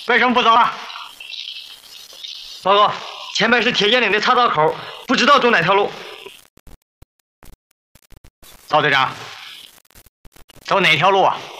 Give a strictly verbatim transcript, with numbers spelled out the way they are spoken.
为什么不走啊？ 报告，前面是铁剑岭的岔道口，不知道走哪条路。 曹队长，走哪条路啊？